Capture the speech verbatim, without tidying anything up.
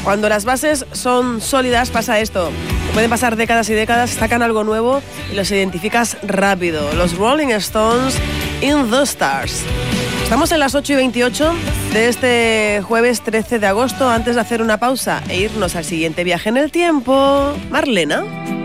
Cuando las bases son sólidas pasa esto. Pueden pasar décadas y décadas, sacan algo nuevo y los identificas rápido. Los Rolling Stones, In the Stars. Estamos en las ocho y veintiocho de este jueves trece de agosto. Antes de hacer una pausa e irnos al siguiente viaje en el tiempo, Marlena.